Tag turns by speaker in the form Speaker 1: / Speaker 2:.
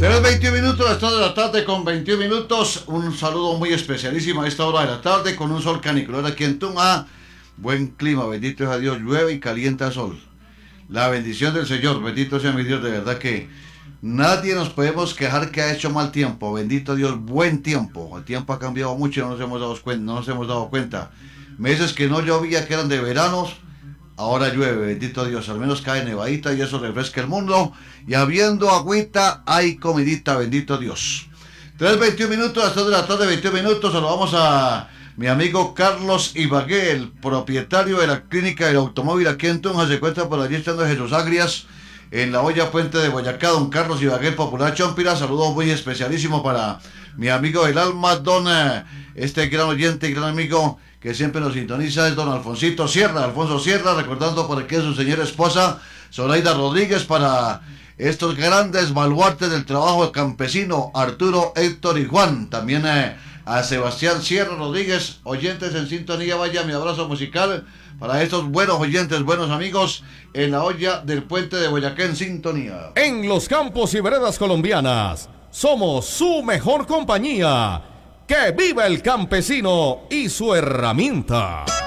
Speaker 1: 3:21 minutos, las 3 de la tarde con 21 minutos. Un saludo muy especialísimo a esta hora de la tarde con un sol canicular aquí en Tunja. Buen clima, bendito sea Dios, llueve y calienta sol. La bendición del Señor, bendito sea mi Dios, de verdad que nadie nos podemos quejar que ha hecho mal tiempo. Bendito Dios, buen tiempo. El tiempo ha cambiado mucho y no nos hemos dado cuenta. Meses que no llovía, que eran de veranos, ahora llueve, bendito Dios, al menos cae nevadita y eso refresca el mundo. Y habiendo agüita, hay comidita, bendito Dios. 3:21 minutos, hasta de la tarde, 21 minutos. Saludamos a mi amigo Carlos Ibagué, el propietario de la clínica del automóvil aquí en Tunja. Se encuentra por allí estando Jesús Agrias, en la olla Puente de Boyacá. Don Carlos Ibagué, popular Chompira. Saludos muy especialísimo para mi amigo del alma, don este gran oyente y gran amigo que siempre nos sintoniza, es don Alfonsito Sierra, Alfonso Sierra, recordando por aquí a su señora esposa, Zoraida Rodríguez, para estos grandes baluartes del trabajo campesino, Arturo, Héctor y Juan. También a Sebastián Sierra Rodríguez, oyentes en sintonía. Vaya mi abrazo musical para estos buenos oyentes, buenos amigos en la olla del Puente de Boyacá en sintonía.
Speaker 2: En los campos y veredas colombianas, somos su mejor compañía. ¡Que viva el campesino y su herramienta!